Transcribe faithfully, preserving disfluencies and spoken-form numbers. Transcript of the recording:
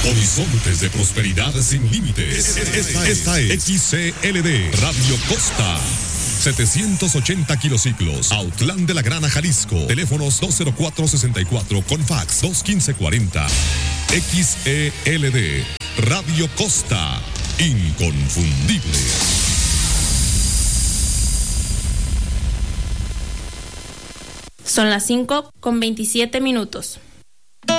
Horizontes de prosperidad sin límites. Esta, esta es X C L D Radio Costa. setecientos ochenta kilociclos, Autlán de la Grana, Jalisco. Teléfonos dos cero cuatro sesenta y cuatro con fax dos uno cinco cuarenta. X E L D Radio Costa. Inconfundible. Son las cinco con veintisiete minutos.